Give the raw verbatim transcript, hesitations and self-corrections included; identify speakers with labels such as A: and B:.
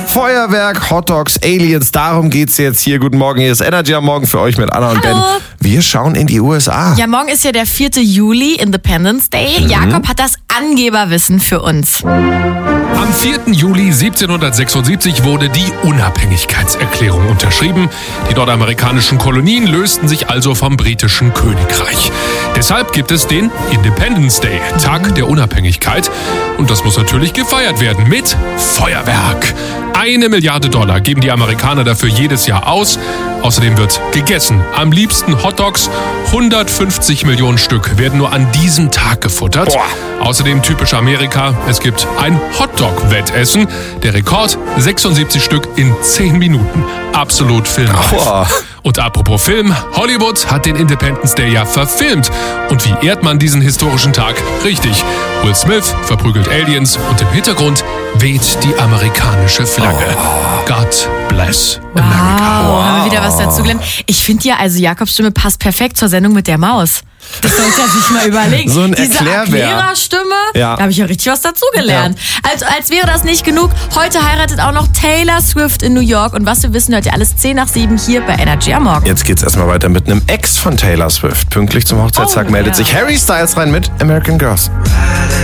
A: Feuerwerk, Hotdogs, Aliens, darum geht's jetzt hier. Guten Morgen, hier ist Energy am Morgen für euch mit Anna und
B: Hallo.
A: Ben. Wir schauen in die U S A.
B: Ja, morgen ist ja der vierte Juli, Independence Day. Mhm. Jakob hat das Angeberwissen für uns.
C: Am vierten Juli siebzehnhundertsechsundsiebzig wurde die Unabhängigkeitserklärung unterschrieben. Die nordamerikanischen Kolonien lösten sich also vom britischen Königreich. Deshalb gibt es den Independence Day, Tag der Unabhängigkeit. Und das muss natürlich gefeiert werden mit Feuerwerk. Eine Milliarde Dollar geben die Amerikaner dafür jedes Jahr aus. Außerdem wird gegessen. Am liebsten Hotdogs. hundertfünfzig Millionen Stück werden nur an diesem Tag gefuttert.
A: Boah.
C: Außerdem typisch Amerika, es gibt ein Hotdog-Wettessen. Der Rekord sechsundsiebzig Stück in zehn Minuten. Absolut filmreif.
A: Boah.
C: Und apropos Film, Hollywood hat den Independence Day ja verfilmt. Und wie ehrt man diesen historischen Tag? Richtig, Will Smith verprügelt Aliens und im Hintergrund weht die amerikanische Flagge. Oh. God bless America.
B: Wow, haben wir wieder was dazugelernt. Ich finde ja, also Jakobs Stimme passt perfekt zur Sendung mit der Maus. Das sollte er sich mal überlegen.
A: So ein
B: Diese
A: Erklärbär.
B: Erklärerstimme,
A: Ja.
B: da habe ich ja richtig was dazugelernt. Ja. Also als wäre das nicht genug, heute heiratet auch noch Taylor Swift in New York. Und was wir wissen, hört ihr alles zehn nach sieben hier bei Energy am Morgen.
A: Jetzt geht's erstmal weiter mit einem Ex von Taylor Swift. Pünktlich zum Hochzeitstag
B: Oh,
A: meldet
B: ja.
A: sich Harry Styles rein mit American Girls.